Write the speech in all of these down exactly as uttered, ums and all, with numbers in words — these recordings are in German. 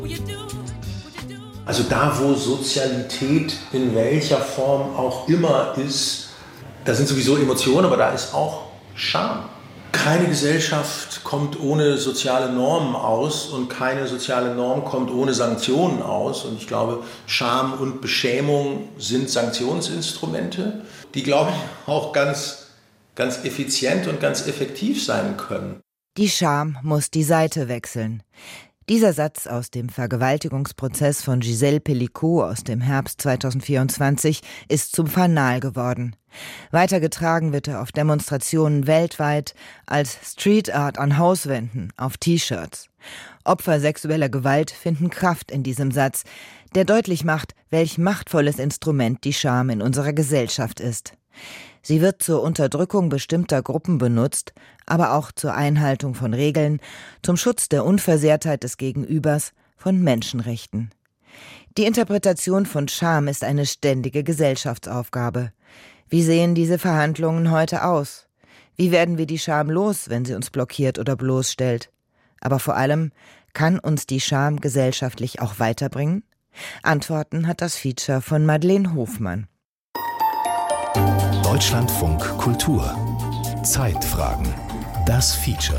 Also da, wo Sozialität in welcher Form auch immer ist, da sind sowieso Emotionen, aber da ist auch Scham. Keine Gesellschaft kommt ohne soziale Normen aus und keine soziale Norm kommt ohne Sanktionen aus. Und ich glaube, Scham und Beschämung sind Sanktionsinstrumente, die, glaube ich, auch ganz, ganz effizient und ganz effektiv sein können. Die Scham muss die Seite wechseln. Dieser Satz aus dem Vergewaltigungsprozess von Gisèle Pelicot aus dem Herbst zweitausendvierundzwanzig ist zum Fanal geworden. Weitergetragen wird er auf Demonstrationen weltweit als Street Art an Hauswänden, auf T-Shirts. Opfer sexueller Gewalt finden Kraft in diesem Satz, der deutlich macht, welch machtvolles Instrument die Scham in unserer Gesellschaft ist. Sie wird zur Unterdrückung bestimmter Gruppen benutzt, aber auch zur Einhaltung von Regeln, zum Schutz der Unversehrtheit des Gegenübers, von Menschenrechten. Die Interpretation von Scham ist eine ständige Gesellschaftsaufgabe. Wie sehen diese Verhandlungen heute aus? Wie werden wir die Scham los, wenn sie uns blockiert oder bloßstellt? Aber vor allem, kann uns die Scham gesellschaftlich auch weiterbringen? Antworten hat das Feature von Madeleine Hofmann. Deutschlandfunk Kultur. Zeitfragen. Das Feature.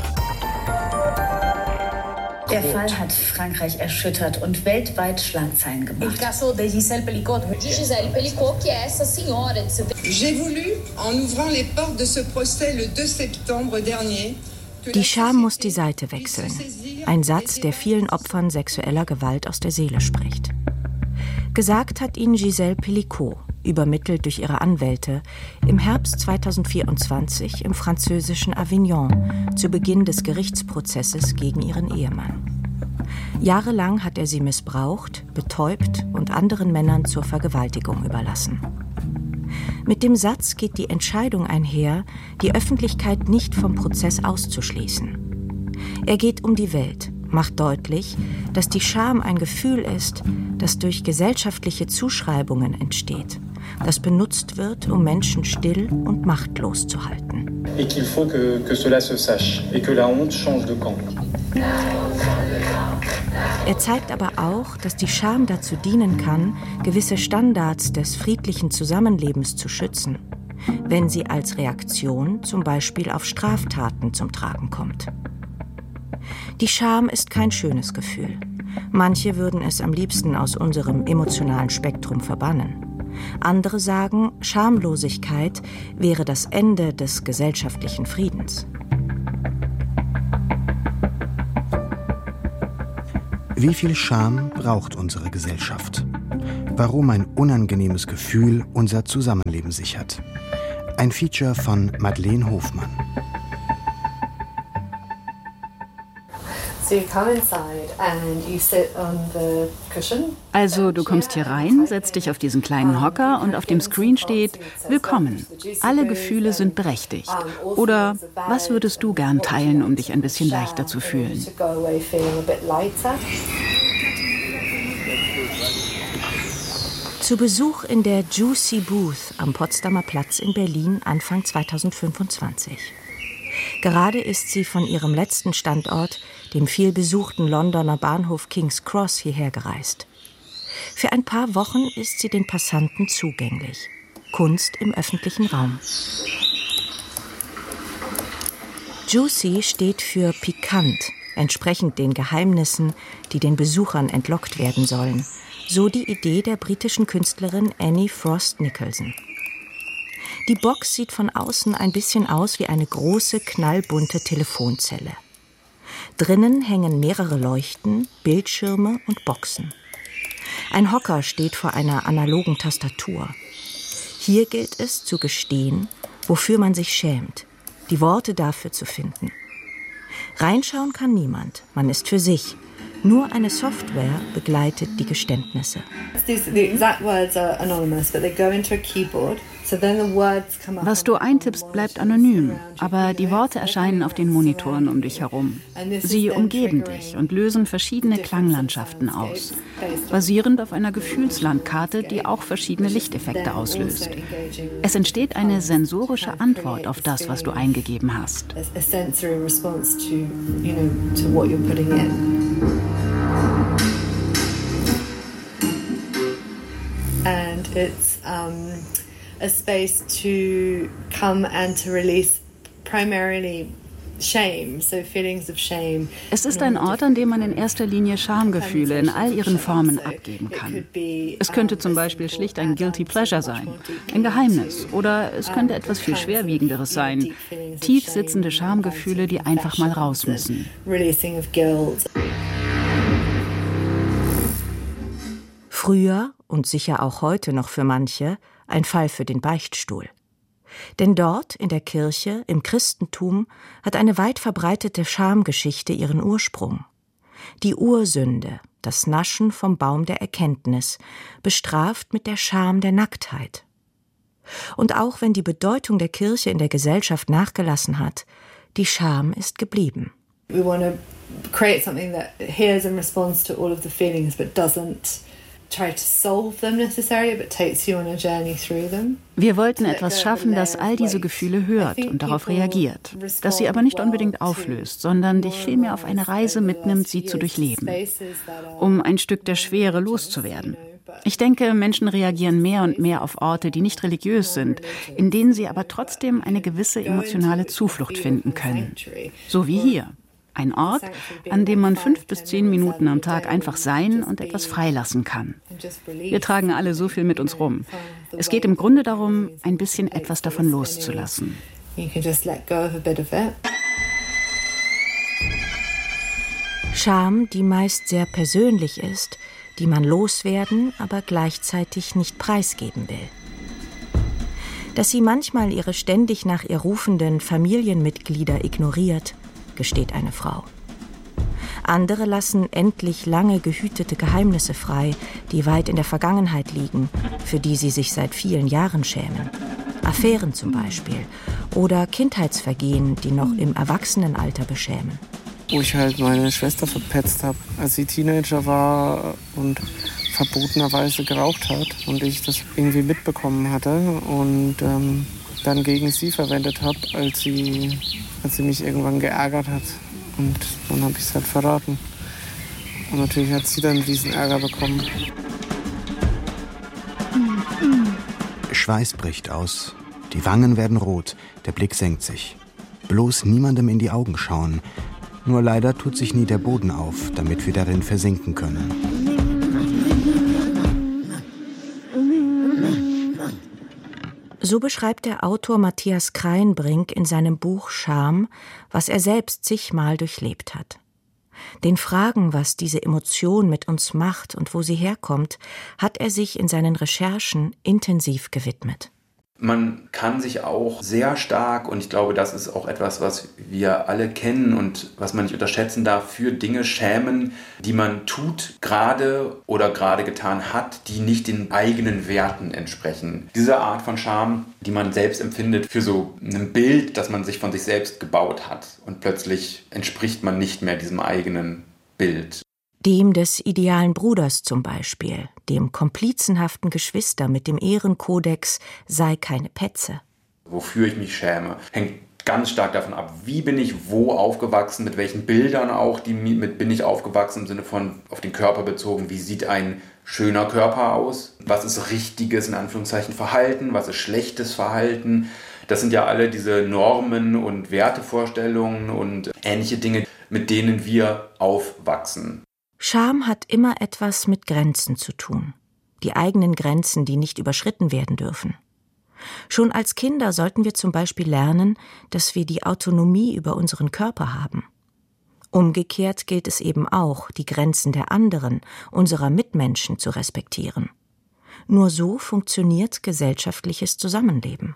Der Fall hat Frankreich erschüttert und weltweit Schlagzeilen gemacht. Il caso de Gisèle Pelicot. Gisèle Pelicot, qui est essa senhora de ce... J'ai voulu, en ouvrant les portes de ce procès le deux septembre dernier, Die Scham muss die Seite wechseln. Ein Satz, der vielen Opfern sexueller Gewalt aus der Seele spricht. Gesagt hat ihn Gisèle Pelicot, übermittelt durch ihre Anwälte, im Herbst zweitausendvierundzwanzig im französischen Avignon, zu Beginn des Gerichtsprozesses gegen ihren Ehemann. Jahrelang hat er sie missbraucht, betäubt und anderen Männern zur Vergewaltigung überlassen. Mit dem Satz geht die Entscheidung einher, die Öffentlichkeit nicht vom Prozess auszuschließen. Er geht um die Welt, macht deutlich, dass die Scham ein Gefühl ist, das durch gesellschaftliche Zuschreibungen entsteht, das benutzt wird, um Menschen still und machtlos zu halten. Et qu'il faut que, que cela se sache et que la honte change de camp. Er zeigt aber auch, dass die Scham dazu dienen kann, gewisse Standards des friedlichen Zusammenlebens zu schützen, wenn sie als Reaktion zum Beispiel auf Straftaten zum Tragen kommt. Die Scham ist kein schönes Gefühl. Manche würden es am liebsten aus unserem emotionalen Spektrum verbannen. Andere sagen, Schamlosigkeit wäre das Ende des gesellschaftlichen Friedens. Wie viel Scham braucht unsere Gesellschaft? Warum ein unangenehmes Gefühl unser Zusammenleben sichert? Ein Feature von Madeleine Hofmann. Also du kommst hier rein, setzt dich auf diesen kleinen Hocker und auf dem Screen steht Willkommen. Alle Gefühle sind berechtigt. Oder was würdest du gern teilen, um dich ein bisschen leichter zu fühlen? Zu Besuch in der Juicy Booth am Potsdamer Platz in Berlin Anfang zweitausendfünfundzwanzig. Gerade ist sie von ihrem letzten Standort, dem vielbesuchten Londoner Bahnhof King's Cross, hierher gereist. Für ein paar Wochen ist sie den Passanten zugänglich. Kunst im öffentlichen Raum. Juicy steht für pikant, entsprechend den Geheimnissen, die den Besuchern entlockt werden sollen. So die Idee der britischen Künstlerin Annie Frost Nicholson. Die Box sieht von außen ein bisschen aus wie eine große, knallbunte Telefonzelle. Drinnen hängen mehrere Leuchten, Bildschirme und Boxen. Ein Hocker steht vor einer analogen Tastatur. Hier gilt es zu gestehen, wofür man sich schämt, die Worte dafür zu finden. Reinschauen kann niemand, man ist für sich. Nur eine Software begleitet die Geständnisse. Was du eintippst, bleibt anonym, aber die Worte erscheinen auf den Monitoren um dich herum. Sie umgeben dich und lösen verschiedene Klanglandschaften aus, basierend auf einer Gefühlslandkarte, die auch verschiedene Lichteffekte auslöst. Es entsteht eine sensorische Antwort auf das, was du eingegeben hast. and it's um, a space to come and to release primarily shame, so feelings of shame. Es ist ein Ort, an dem man in erster Linie Schamgefühle in all ihren Formen abgeben kann. Es könnte zum Beispiel schlicht ein Guilty Pleasure sein, ein Geheimnis, oder es könnte etwas viel Schwerwiegenderes sein, tief sitzende Schamgefühle, die einfach mal raus müssen. Früher und sicher auch heute noch für manche ein Fall für den Beichtstuhl. Denn dort, in der Kirche, im Christentum, hat eine weit verbreitete Schamgeschichte ihren Ursprung. Die Ursünde, das Naschen vom Baum der Erkenntnis, bestraft mit der Scham der Nacktheit. Und auch wenn die Bedeutung der Kirche in der Gesellschaft nachgelassen hat, die Scham ist geblieben. We want to create something that hears and responds to all of the feelings, but doesn't try to solve them necessarily, but takes you on a journey through them. Wir wollten etwas schaffen, das all diese Gefühle hört und darauf reagiert, das sie aber nicht unbedingt auflöst, sondern dich vielmehr auf eine Reise mitnimmt, sie zu durchleben, um ein Stück der Schwere loszuwerden. Ich denke, Menschen reagieren mehr und mehr auf Orte, die nicht religiös sind, in denen sie aber trotzdem eine gewisse emotionale Zuflucht finden können. So wie hier. Ein Ort, an dem man fünf bis zehn Minuten am Tag einfach sein und etwas freilassen kann. Wir tragen alle so viel mit uns rum. Es geht im Grunde darum, ein bisschen etwas davon loszulassen. Scham, die meist sehr persönlich ist, die man loswerden, aber gleichzeitig nicht preisgeben will. Dass sie manchmal ihre ständig nach ihr rufenden Familienmitglieder ignoriert, gesteht eine Frau. Andere lassen endlich lange gehütete Geheimnisse frei, die weit in der Vergangenheit liegen, für die sie sich seit vielen Jahren schämen. Affären zum Beispiel oder Kindheitsvergehen, die noch im Erwachsenenalter beschämen. Wo ich halt meine Schwester verpetzt habe, als sie Teenager war und verbotenerweise geraucht hat und ich das irgendwie mitbekommen hatte und ähm, dann gegen sie verwendet habe, als sie, als sie mich irgendwann geärgert hat. Und dann habe ich es halt verraten. Und natürlich hat sie dann diesen Ärger bekommen. Schweiß bricht aus, die Wangen werden rot, der Blick senkt sich. Bloß niemandem in die Augen schauen. Nur leider tut sich nie der Boden auf, damit wir darin versinken können. So beschreibt der Autor Matthias Kreinbrink in seinem Buch Scham, was er selbst zigmal durchlebt hat. Den Fragen, was diese Emotion mit uns macht und wo sie herkommt, hat er sich in seinen Recherchen intensiv gewidmet. Man kann sich auch sehr stark, und ich glaube, das ist auch etwas, was wir alle kennen und was man nicht unterschätzen darf, für Dinge schämen, die man tut, gerade oder gerade getan hat, die nicht den eigenen Werten entsprechen. Diese Art von Scham, die man selbst empfindet für so ein Bild, das man sich von sich selbst gebaut hat, und plötzlich entspricht man nicht mehr diesem eigenen Bild. Dem des idealen Bruders zum Beispiel, dem komplizenhaften Geschwister mit dem Ehrenkodex sei keine Petze. Wofür ich mich schäme, hängt ganz stark davon ab, wie bin ich wo aufgewachsen, mit welchen Bildern auch, die mit bin ich aufgewachsen im Sinne von auf den Körper bezogen, wie sieht ein schöner Körper aus, was ist richtiges, in Anführungszeichen, Verhalten, was ist schlechtes Verhalten. Das sind ja alle diese Normen und Wertevorstellungen und ähnliche Dinge, mit denen wir aufwachsen. Scham hat immer etwas mit Grenzen zu tun. Die eigenen Grenzen, die nicht überschritten werden dürfen. Schon als Kinder sollten wir zum Beispiel lernen, dass wir die Autonomie über unseren Körper haben. Umgekehrt gilt es eben auch, die Grenzen der anderen, unserer Mitmenschen zu respektieren. Nur so funktioniert gesellschaftliches Zusammenleben.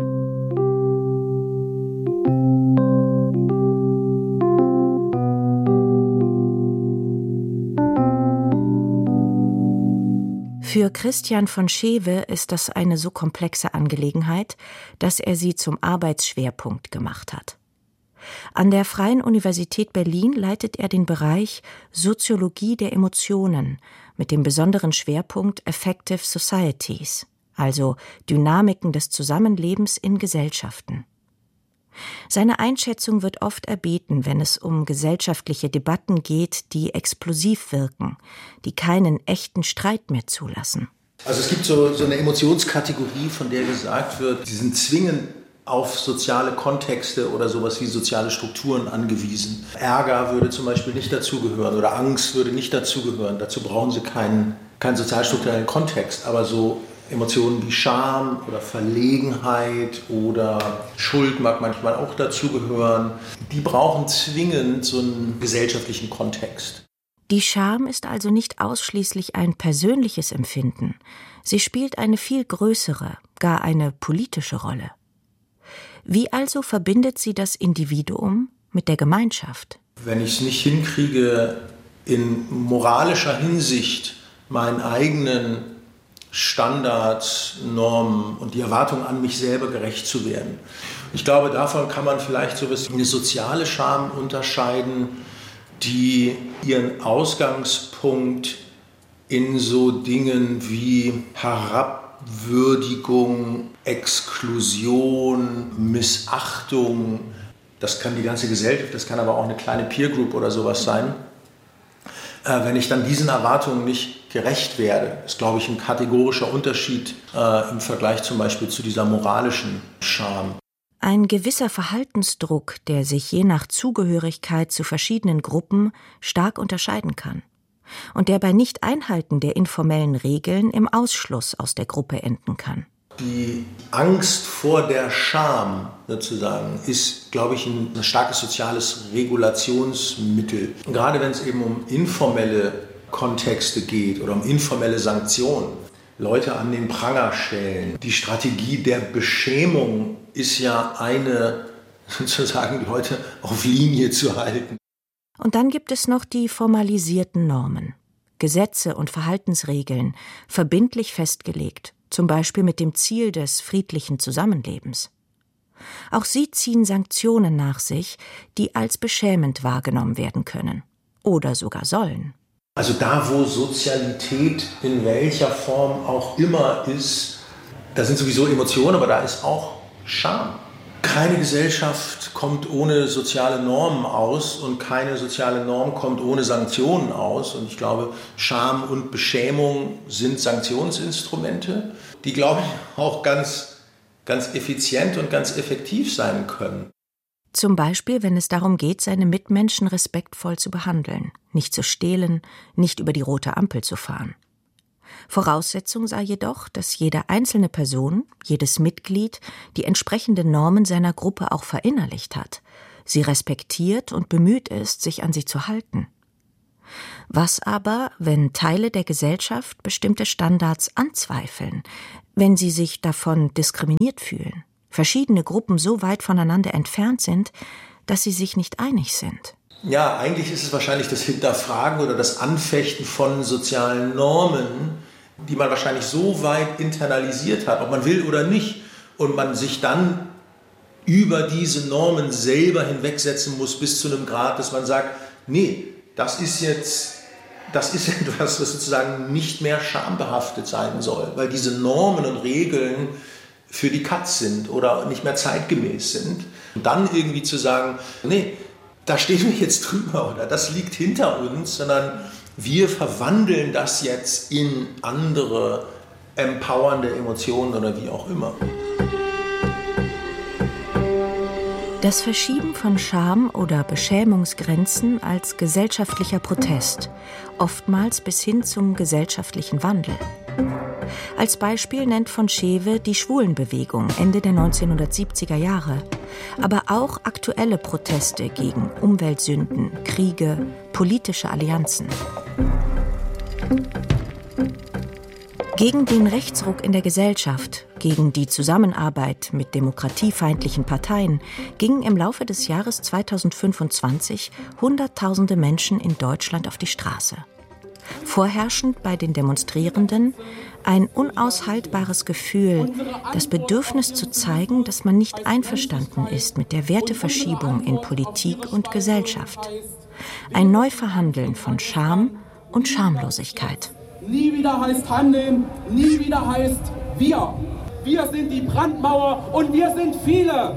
Für Christian von Schewe ist das eine so komplexe Angelegenheit, dass er sie zum Arbeitsschwerpunkt gemacht hat. An der Freien Universität Berlin leitet er den Bereich Soziologie der Emotionen mit dem besonderen Schwerpunkt Affective Societies, also Dynamiken des Zusammenlebens in Gesellschaften. Seine Einschätzung wird oft erbeten, wenn es um gesellschaftliche Debatten geht, die explosiv wirken, die keinen echten Streit mehr zulassen. Also es gibt so, so eine Emotionskategorie, von der gesagt wird, die sind zwingend auf soziale Kontexte oder sowas wie soziale Strukturen angewiesen. Ärger würde zum Beispiel nicht dazugehören oder Angst würde nicht dazugehören. Dazu brauchen sie keinen, keinen sozialstrukturellen Kontext. Aber so Emotionen wie Scham oder Verlegenheit oder Schuld mag manchmal auch dazugehören. Die brauchen zwingend so einen gesellschaftlichen Kontext. Die Scham ist also nicht ausschließlich ein persönliches Empfinden. Sie spielt eine viel größere, gar eine politische Rolle. Wie also verbindet sie das Individuum mit der Gemeinschaft? Wenn ich es nicht hinkriege, in moralischer Hinsicht meinen eigenen Standards, Normen und die Erwartungen an mich selber gerecht zu werden. Ich glaube, davon kann man vielleicht so etwas wie eine soziale Scham unterscheiden, die ihren Ausgangspunkt in so Dingen wie Herabwürdigung, Exklusion, Missachtung, das kann die ganze Gesellschaft, das kann aber auch eine kleine Peer Group oder sowas sein. Äh, wenn ich dann diesen Erwartungen nicht gerecht werde, ist, glaube ich, ein kategorischer Unterschied äh, im Vergleich zum Beispiel zu dieser moralischen Scham. Ein gewisser Verhaltensdruck, der sich je nach Zugehörigkeit zu verschiedenen Gruppen stark unterscheiden kann und der bei Nicht-Einhalten der informellen Regeln im Ausschluss aus der Gruppe enden kann. Die Angst vor der Scham sozusagen ist, glaube ich, ein, ein starkes soziales Regulationsmittel. Und gerade wenn es eben um informelle Kontexte geht oder um informelle Sanktionen, Leute an den Pranger stellen. Die Strategie der Beschämung ist ja eine, sozusagen Leute auf Linie zu halten. Und dann gibt es noch die formalisierten Normen. Gesetze und Verhaltensregeln, verbindlich festgelegt, zum Beispiel mit dem Ziel des friedlichen Zusammenlebens. Auch sie ziehen Sanktionen nach sich, die als beschämend wahrgenommen werden können oder sogar sollen. Also da, wo Sozialität in welcher Form auch immer ist, da sind sowieso Emotionen, aber da ist auch Scham. Keine Gesellschaft kommt ohne soziale Normen aus und keine soziale Norm kommt ohne Sanktionen aus. Und ich glaube, Scham und Beschämung sind Sanktionsinstrumente, die, glaube ich, auch ganz, ganz effizient und ganz effektiv sein können. Zum Beispiel, wenn es darum geht, seine Mitmenschen respektvoll zu behandeln, nicht zu stehlen, nicht über die rote Ampel zu fahren. Voraussetzung sei jedoch, dass jede einzelne Person, jedes Mitglied die entsprechenden Normen seiner Gruppe auch verinnerlicht hat, sie respektiert und bemüht ist, sich an sie zu halten. Was aber, wenn Teile der Gesellschaft bestimmte Standards anzweifeln, wenn sie sich davon diskriminiert fühlen, verschiedene Gruppen so weit voneinander entfernt sind, dass sie sich nicht einig sind? Ja, eigentlich ist es wahrscheinlich das Hinterfragen oder das Anfechten von sozialen Normen, die man wahrscheinlich so weit internalisiert hat, ob man will oder nicht, und man sich dann über diese Normen selber hinwegsetzen muss bis zu einem Grad, dass man sagt, nee, das ist jetzt, das ist etwas, das sozusagen nicht mehr schambehaftet sein soll, weil diese Normen und Regeln für die Katz sind oder nicht mehr zeitgemäß sind. Und dann irgendwie zu sagen, nee, da stehen wir jetzt drüber oder das liegt hinter uns, sondern wir verwandeln das jetzt in andere empowernde Emotionen oder wie auch immer. Das Verschieben von Scham- oder Beschämungsgrenzen als gesellschaftlicher Protest, oftmals bis hin zum gesellschaftlichen Wandel. Als Beispiel nennt von Schewe die Schwulenbewegung Ende der neunzehnhundertsiebziger Jahre, aber auch aktuelle Proteste gegen Umweltsünden, Kriege, politische Allianzen. Gegen den Rechtsruck in der Gesellschaft, gegen die Zusammenarbeit mit demokratiefeindlichen Parteien gingen im Laufe des Jahres zweitausendfünfundzwanzig Hunderttausende Menschen in Deutschland auf die Straße. Vorherrschend bei den Demonstrierenden ein unaushaltbares Gefühl, das Bedürfnis zu zeigen, dass man nicht einverstanden ist mit der Werteverschiebung in Politik und Gesellschaft. Ein Neuverhandeln von Scham und Schamlosigkeit. Nie wieder heißt handeln, nie wieder heißt wir. Wir sind die Brandmauer und wir sind viele.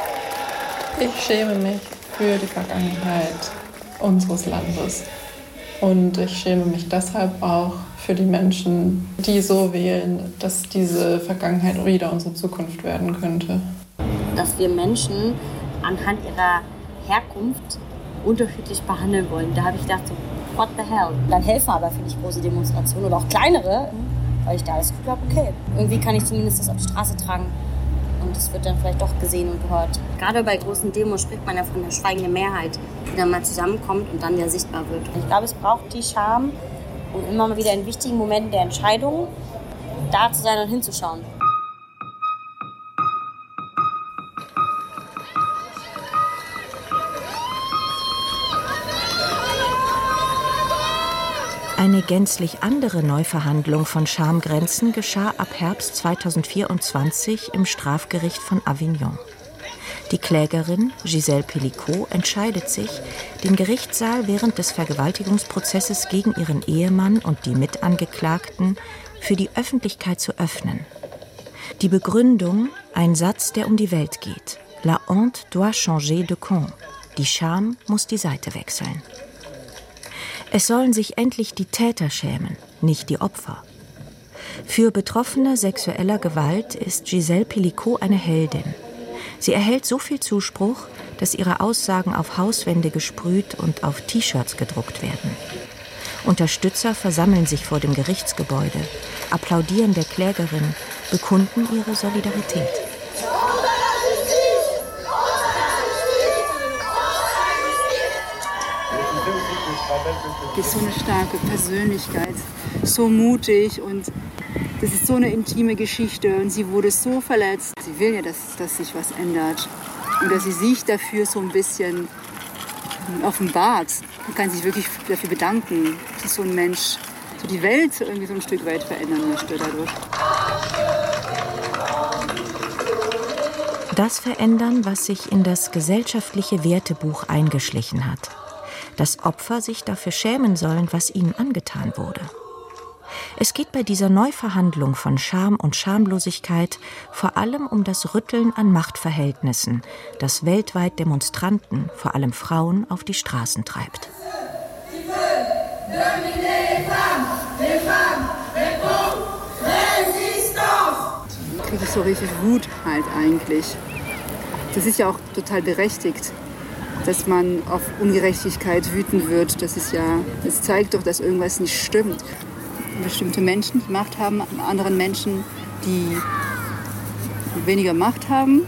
Ich schäme mich für die Vergangenheit unseres Landes. Und ich schäme mich deshalb auch für die Menschen, die so wählen, dass diese Vergangenheit wieder unsere Zukunft werden könnte. Dass wir Menschen anhand ihrer Herkunft unterschiedlich behandeln wollen. Da habe ich gedacht, so, what the hell? Dann helfen aber, finde ich, große Demonstrationen oder auch kleinere, weil ich da das Gefühl habe, okay, irgendwie kann ich zumindest das auf die Straße tragen. Und es wird dann vielleicht doch gesehen und gehört. Gerade bei großen Demos spricht man ja von der schweigenden Mehrheit, die dann mal zusammenkommt und dann ja sichtbar wird. Und ich glaube, es braucht die Scham, um immer mal wieder in wichtigen Momenten der Entscheidung da zu sein und hinzuschauen. Eine gänzlich andere Neuverhandlung von Schamgrenzen geschah ab Herbst zweitausendvierundzwanzig im Strafgericht von Avignon. Die Klägerin Gisèle Pelicot entscheidet sich, den Gerichtssaal während des Vergewaltigungsprozesses gegen ihren Ehemann und die Mitangeklagten für die Öffentlichkeit zu öffnen. Die Begründung, ein Satz, der um die Welt geht. La honte doit changer de camp. Die Scham muss die Seite wechseln. Es sollen sich endlich die Täter schämen, nicht die Opfer. Für Betroffene sexueller Gewalt ist Gisèle Pelicot eine Heldin. Sie erhält so viel Zuspruch, dass ihre Aussagen auf Hauswände gesprüht und auf T-Shirts gedruckt werden. Unterstützer versammeln sich vor dem Gerichtsgebäude, applaudieren der Klägerin, bekunden ihre Solidarität. Die ist so eine starke Persönlichkeit, so mutig und das ist so eine intime Geschichte und sie wurde so verletzt. Sie will ja, dass, dass sich was ändert und dass sie sich dafür so ein bisschen offenbart. Man kann sich wirklich dafür bedanken, dass so ein Mensch so die Welt irgendwie so ein Stück weit verändern möchte dadurch. Das Verändern, was sich in das gesellschaftliche Wertebuch eingeschlichen hat. Dass Opfer sich dafür schämen sollen, was ihnen angetan wurde. Es geht bei dieser Neuverhandlung von Scham und Schamlosigkeit vor allem um das Rütteln an Machtverhältnissen, das weltweit Demonstranten, vor allem Frauen, auf die Straßen treibt. Da kriege ich so richtig Wut halt eigentlich. Das ist ja auch total berechtigt, dass man auf Ungerechtigkeit wüten wird. Das ist ja, das zeigt doch, dass irgendwas nicht stimmt. Bestimmte Menschen, die Macht haben, anderen Menschen, die weniger Macht haben,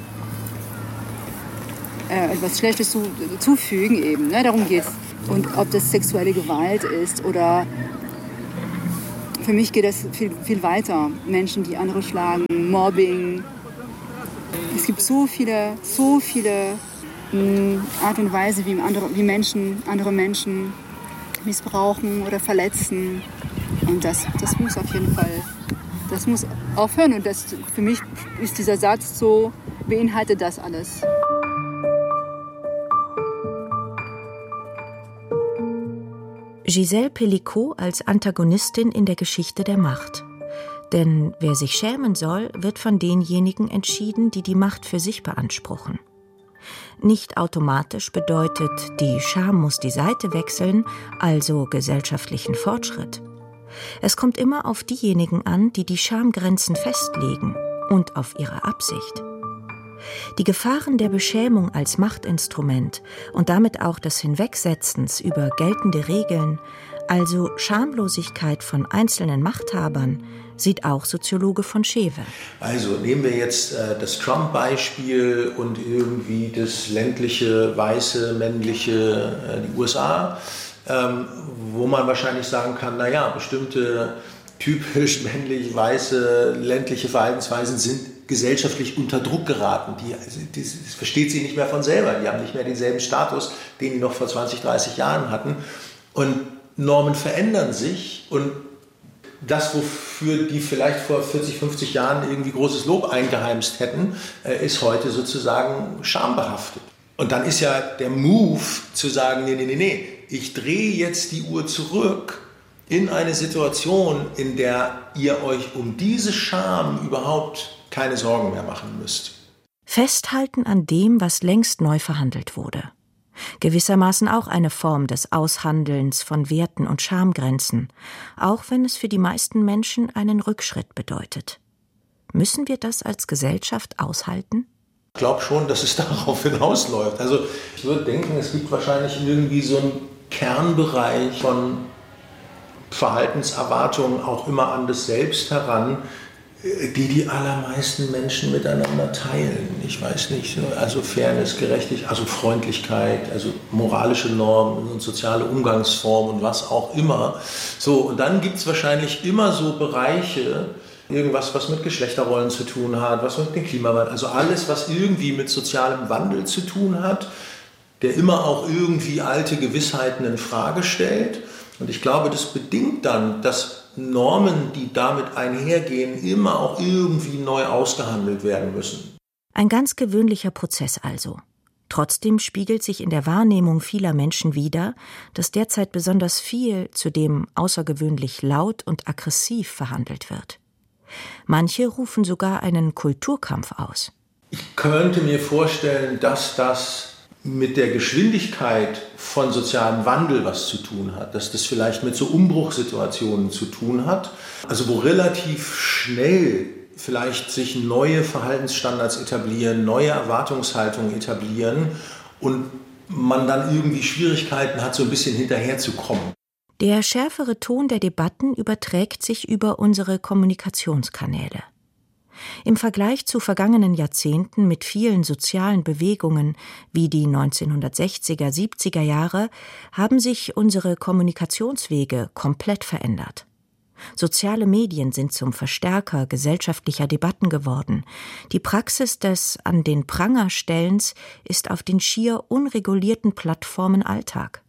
äh, etwas Schlechtes zu, zufügen eben. Ne? Darum geht's. Und ob das sexuelle Gewalt ist oder für mich geht das viel, viel weiter. Menschen, die andere schlagen, Mobbing. Es gibt so viele, so viele Art und Weise, wie, andere, wie Menschen andere Menschen missbrauchen oder verletzen. Und das, das muss auf jeden Fall, das muss aufhören. Und das, für mich ist dieser Satz so, beinhaltet das alles. Gisèle Pelicot als Antagonistin in der Geschichte der Macht. Denn wer sich schämen soll, wird von denjenigen entschieden, die die Macht für sich beanspruchen. Nicht automatisch bedeutet, die Scham muss die Seite wechseln, also gesellschaftlichen Fortschritt. Es kommt immer auf diejenigen an, die die Schamgrenzen festlegen und auf ihre Absicht. Die Gefahren der Beschämung als Machtinstrument und damit auch des Hinwegsetzens über geltende Regeln, also Schamlosigkeit von einzelnen Machthabern, sieht auch Soziologe von Schewe. Also nehmen wir jetzt äh, das Trump-Beispiel und irgendwie das ländliche, weiße, männliche, äh, die U S A, ähm, wo man wahrscheinlich sagen kann, naja, bestimmte typisch männlich, weiße, ländliche Verhaltensweisen sind gesellschaftlich unter Druck geraten. Die, die, das versteht sie nicht mehr von selber. Die haben nicht mehr denselben Status, den die noch vor zwanzig, dreißig Jahren hatten. Und Normen verändern sich und das, wofür die vielleicht vor vierzig, fünfzig Jahren irgendwie großes Lob eingeheimst hätten, ist heute sozusagen schambehaftet. Und dann ist ja der Move zu sagen, nee, nee, nee, nee, ich drehe jetzt die Uhr zurück in eine Situation, in der ihr euch um diese Scham überhaupt keine Sorgen mehr machen müsst. Festhalten an dem, was längst neu verhandelt wurde. Gewissermaßen auch eine Form des Aushandelns von Werten und Schamgrenzen, auch wenn es für die meisten Menschen einen Rückschritt bedeutet. Müssen wir das als Gesellschaft aushalten? Ich glaube schon, dass es darauf hinausläuft. Also ich würde denken, es gibt wahrscheinlich irgendwie so einen Kernbereich von Verhaltenserwartungen auch immer an das Selbst heran, die die allermeisten Menschen miteinander teilen. Ich weiß nicht, also Fairness, Gerechtigkeit, also Freundlichkeit, also moralische Normen und soziale Umgangsformen und was auch immer. So, und dann gibt es wahrscheinlich immer so Bereiche, irgendwas, was mit Geschlechterrollen zu tun hat, was mit dem Klimawandel, also alles, was irgendwie mit sozialem Wandel zu tun hat, der immer auch irgendwie alte Gewissheiten in Frage stellt. Und ich glaube, das bedingt dann, dass Normen, die damit einhergehen, immer auch irgendwie neu ausgehandelt werden müssen. Ein ganz gewöhnlicher Prozess also. Trotzdem spiegelt sich in der Wahrnehmung vieler Menschen wider, dass derzeit besonders viel, zudem außergewöhnlich laut und aggressiv verhandelt wird. Manche rufen sogar einen Kulturkampf aus. Ich könnte mir vorstellen, dass das mit der Geschwindigkeit von sozialem Wandel was zu tun hat, dass das vielleicht mit so Umbruchssituationen zu tun hat, also wo relativ schnell vielleicht sich neue Verhaltensstandards etablieren, neue Erwartungshaltungen etablieren und man dann irgendwie Schwierigkeiten hat, so ein bisschen hinterherzukommen. Der schärfere Ton der Debatten überträgt sich über unsere Kommunikationskanäle. Im Vergleich zu vergangenen Jahrzehnten mit vielen sozialen Bewegungen wie die neunzehnhundertsechziger, siebziger Jahre haben sich unsere Kommunikationswege komplett verändert. Soziale Medien sind zum Verstärker gesellschaftlicher Debatten geworden. Die Praxis des an den Pranger Stellens ist auf den schier unregulierten Plattformen Alltag.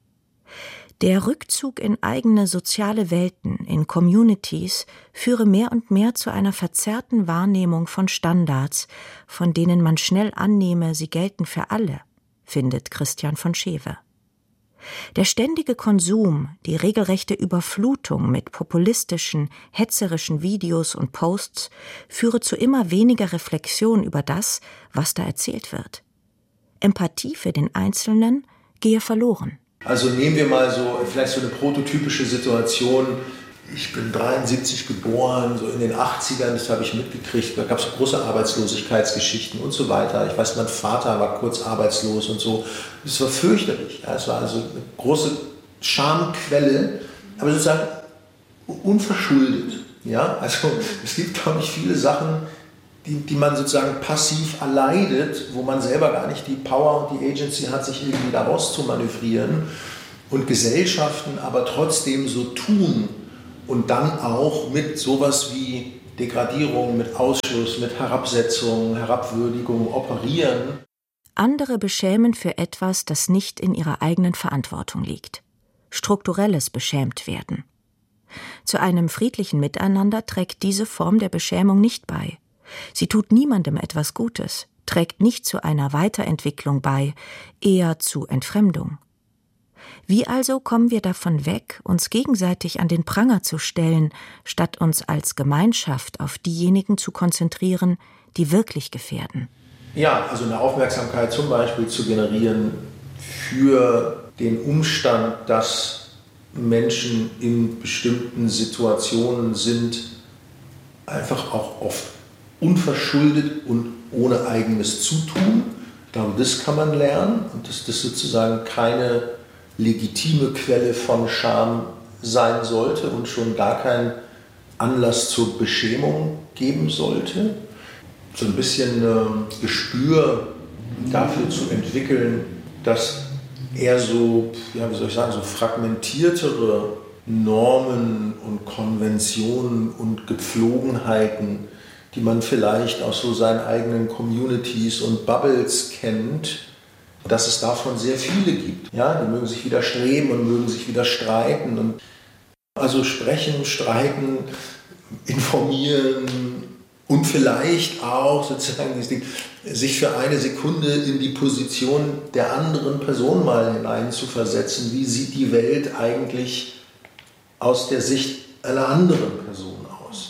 Der Rückzug in eigene soziale Welten, in Communities, führe mehr und mehr zu einer verzerrten Wahrnehmung von Standards, von denen man schnell annehme, sie gelten für alle, findet Christian von Schewe. Der ständige Konsum, die regelrechte Überflutung mit populistischen, hetzerischen Videos und Posts führe zu immer weniger Reflexion über das, was da erzählt wird. Empathie für den Einzelnen gehe verloren. Also nehmen wir mal so vielleicht so eine prototypische Situation. Ich bin dreiundsiebzig geboren, so in den achtzigern, das habe ich mitgekriegt. Da gab es große Arbeitslosigkeitsgeschichten und so weiter. Ich weiß, mein Vater war kurz arbeitslos und so. Das war fürchterlich. Ja, es war also eine große Schamquelle, aber sozusagen unverschuldet. Ja, also es gibt, glaube ich, viele Sachen, die, die man sozusagen passiv erleidet, wo man selber gar nicht die Power und die Agency hat, sich irgendwie da rauszumanövrieren. Und Gesellschaften aber trotzdem so tun und dann auch mit sowas wie Degradierung, mit Ausschluss, mit Herabsetzung, Herabwürdigung operieren. Andere beschämen für etwas, das nicht in ihrer eigenen Verantwortung liegt. Strukturelles Beschämtwerden. Zu einem friedlichen Miteinander trägt diese Form der Beschämung nicht bei. Sie tut niemandem etwas Gutes, trägt nicht zu einer Weiterentwicklung bei, eher zu Entfremdung. Wie also kommen wir davon weg, uns gegenseitig an den Pranger zu stellen, statt uns als Gemeinschaft auf diejenigen zu konzentrieren, die wirklich gefährden? Ja, also eine Aufmerksamkeit zum Beispiel zu generieren für den Umstand, dass Menschen in bestimmten Situationen sind, einfach auch oft unverschuldet und ohne eigenes Zutun. Ich glaube, das kann man lernen und dass das sozusagen keine legitime Quelle von Scham sein sollte und schon gar keinen Anlass zur Beschämung geben sollte. So ein bisschen äh, Gespür dafür zu entwickeln, dass eher so, ja, wie soll ich sagen, so fragmentiertere Normen und Konventionen und Gepflogenheiten, die man vielleicht aus so seinen eigenen Communities und Bubbles kennt, dass es davon sehr viele gibt. Ja, die mögen sich widerstreben und mögen sich wieder streiten. Und also sprechen, streiten, informieren und vielleicht auch sozusagen sich für eine Sekunde in die Position der anderen Person mal hineinzuversetzen. Wie sieht die Welt eigentlich aus der Sicht einer anderen Person aus?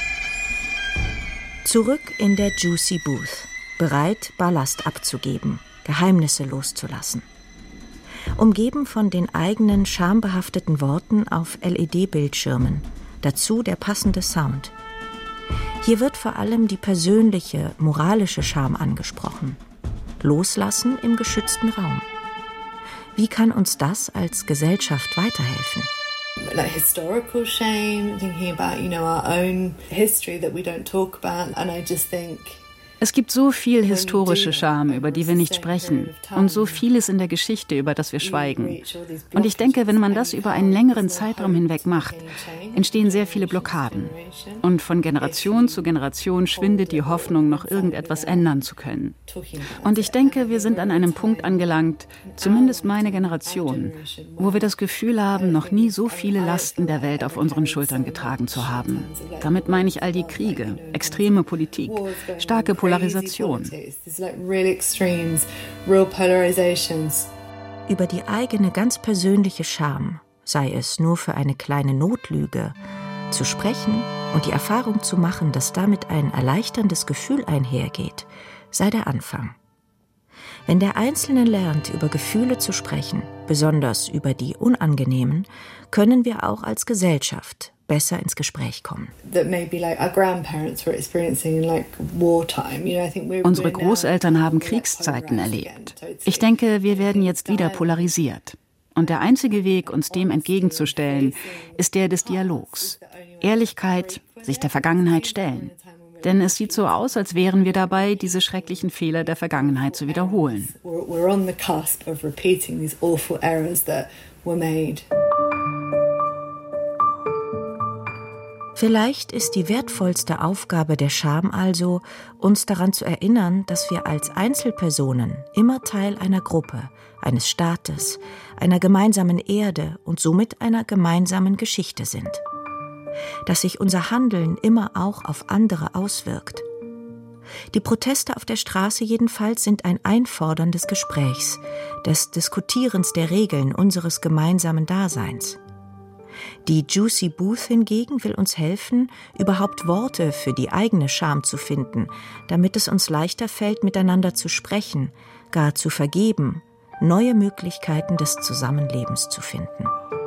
Zurück in der Juicy Booth, bereit, Ballast abzugeben. Geheimnisse loszulassen. Umgeben von den eigenen schambehafteten Worten auf L E D-Bildschirmen, dazu der passende Sound. Hier wird vor allem die persönliche, moralische Scham angesprochen. Loslassen im geschützten Raum. Wie kann uns das als Gesellschaft weiterhelfen? Like historical shame, thinking about, you know, our own history that we don't talk about, and I just think Es gibt so viel historische Scham, über die wir nicht sprechen, und so vieles in der Geschichte, über das wir schweigen. Und ich denke, wenn man das über einen längeren Zeitraum hinweg macht, entstehen sehr viele Blockaden. Und von Generation zu Generation schwindet die Hoffnung, noch irgendetwas ändern zu können. Und ich denke, wir sind an einem Punkt angelangt, zumindest meine Generation, wo wir das Gefühl haben, noch nie so viele Lasten der Welt auf unseren Schultern getragen zu haben. Damit meine ich all die Kriege, extreme Politik, starke Polarisierung. Polarisation. Über die eigene ganz persönliche Scham, sei es nur für eine kleine Notlüge, zu sprechen und die Erfahrung zu machen, dass damit ein erleichterndes Gefühl einhergeht, sei der Anfang. Wenn der Einzelne lernt, über Gefühle zu sprechen, besonders über die unangenehmen, können wir auch als Gesellschaft besser ins Gespräch kommen. Unsere Großeltern haben Kriegszeiten erlebt. Ich denke, wir werden jetzt wieder polarisiert. Und der einzige Weg, uns dem entgegenzustellen, ist der des Dialogs. Ehrlichkeit, sich der Vergangenheit stellen. Denn es sieht so aus, als wären wir dabei, diese schrecklichen Fehler der Vergangenheit zu wiederholen. Vielleicht ist die wertvollste Aufgabe der Scham also, uns daran zu erinnern, dass wir als Einzelpersonen immer Teil einer Gruppe, eines Staates, einer gemeinsamen Erde und somit einer gemeinsamen Geschichte sind. Dass sich unser Handeln immer auch auf andere auswirkt. Die Proteste auf der Straße jedenfalls sind ein Einfordern des Gesprächs, des Diskutierens der Regeln unseres gemeinsamen Daseins. Die Juicy Booth hingegen will uns helfen, überhaupt Worte für die eigene Scham zu finden, damit es uns leichter fällt, miteinander zu sprechen, gar zu vergeben, neue Möglichkeiten des Zusammenlebens zu finden.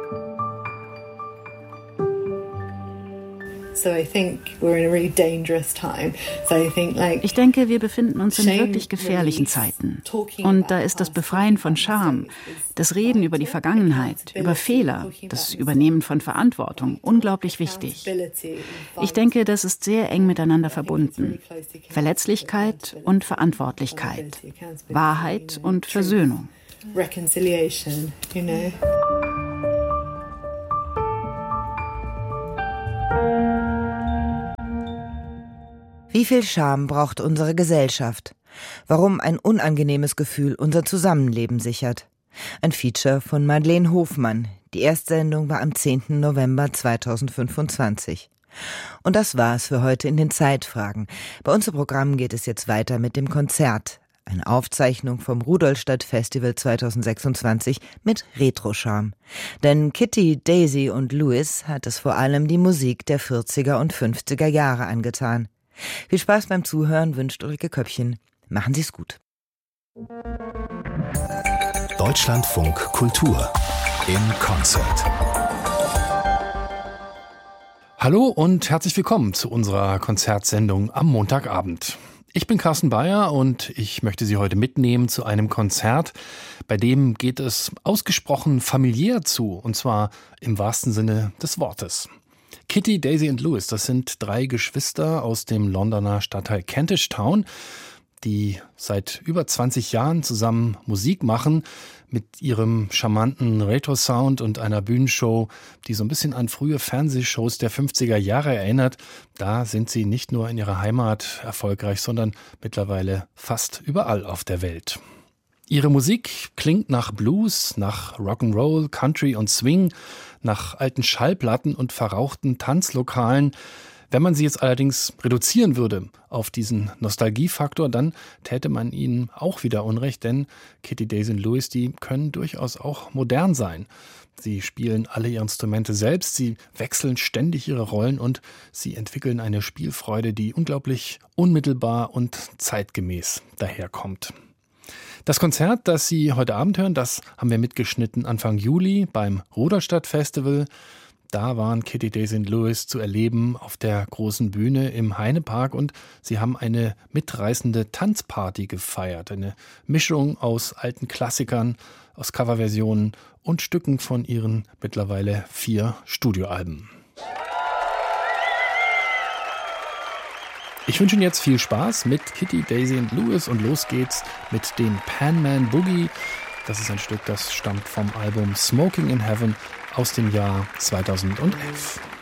Ich denke, wir befinden uns in wirklich gefährlichen Zeiten. Und da ist das Befreien von Scham, das Reden über die Vergangenheit, über Fehler, das Übernehmen von Verantwortung unglaublich wichtig. Ich denke, das ist sehr eng miteinander verbunden. Verletzlichkeit und Verantwortlichkeit, Wahrheit und Versöhnung. Reconciliation, you know. Wie viel Scham braucht unsere Gesellschaft? Warum ein unangenehmes Gefühl unser Zusammenleben sichert? Ein Feature von Madeleine Hofmann. Die Erstsendung war am zehnten November zweitausendfünfundzwanzig. Und das war's für heute in den Zeitfragen. Bei unserem Programm geht es jetzt weiter mit dem Konzert. Eine Aufzeichnung vom Rudolstadt Festival zweitausendsechsundzwanzig mit Retro-Charme. Denn Kitty, Daisy und Louis hat es vor allem die Musik der vierziger und fünfziger Jahre angetan. Viel Spaß beim Zuhören wünscht Ulrike Köppchen. Machen Sie's gut. Deutschlandfunk Kultur in Konzert. Hallo und herzlich willkommen zu unserer Konzertsendung am Montagabend. Ich bin Carsten Bayer und ich möchte Sie heute mitnehmen zu einem Konzert, bei dem geht es ausgesprochen familiär zu, und zwar im wahrsten Sinne des Wortes. Kitty, Daisy und Louis, das sind drei Geschwister aus dem Londoner Stadtteil Kentish Town, die seit über zwanzig Jahren zusammen Musik machen mit ihrem charmanten Retro-Sound und einer Bühnenshow, die so ein bisschen an frühe Fernsehshows der fünfziger Jahre erinnert. Da sind sie nicht nur in ihrer Heimat erfolgreich, sondern mittlerweile fast überall auf der Welt. Ihre Musik klingt nach Blues, nach Rock'n'Roll, Country und Swing, nach alten Schallplatten und verrauchten Tanzlokalen. Wenn man sie jetzt allerdings reduzieren würde auf diesen Nostalgiefaktor, dann täte man ihnen auch wieder Unrecht, denn Kitty, Daisy und Louis, die können durchaus auch modern sein. Sie spielen alle ihre Instrumente selbst, sie wechseln ständig ihre Rollen und sie entwickeln eine Spielfreude, die unglaublich unmittelbar und zeitgemäß daherkommt. Das Konzert, das Sie heute Abend hören, das haben wir mitgeschnitten Anfang Juli beim Rudolstadt Festival. Da waren Kitty Daisy und Lewis zu erleben auf der großen Bühne im Heinepark und sie haben eine mitreißende Tanzparty gefeiert. Eine Mischung aus alten Klassikern, aus Coverversionen und Stücken von ihren mittlerweile vier Studioalben. Ich wünsche Ihnen jetzt viel Spaß mit Kitty, Daisy und Lewis und los geht's mit dem Pan Man Boogie. Das ist ein Stück, das stammt vom Album Smoking in Heaven aus dem Jahr zweitausendelf.